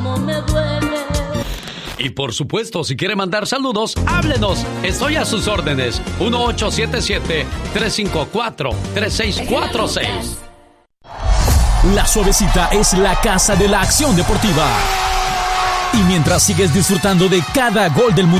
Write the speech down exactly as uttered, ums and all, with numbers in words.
cómo me duele. Y por supuesto, si quiere mandar saludos, háblenos. Estoy a sus órdenes. uno ocho siete siete, tres cinco cuatro, tres seis cuatro seis. La Suavecita es la casa de la acción deportiva. Y mientras sigues disfrutando de cada gol del mundo,